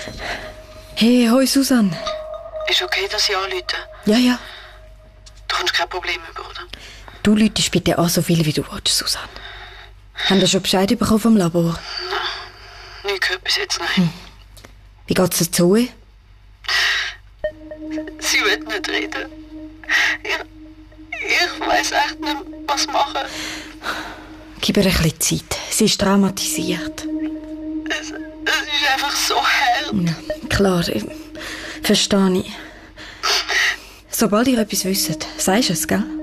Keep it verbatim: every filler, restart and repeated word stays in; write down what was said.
Hey, hoi Susanne. Ist okay, dass ich anrufe? Ja, ja. Du kommst kein Problem über, oder? Du läutest bitte an, so viel wie du willst, Susanne. Haben Sie schon Bescheid bekommen vom Labor? Nein, nicht gehört bis jetzt, nein. Hm. Wie geht's dir zu? Sie will nicht reden. Ich, ich weiss echt nicht, was machen. Gib ihr ein bisschen Zeit. Sie ist traumatisiert. Es, es ist einfach so hart. Ja, klar, ich, verstehe ich. Sobald ihr etwas wisst, sagst du es, gell?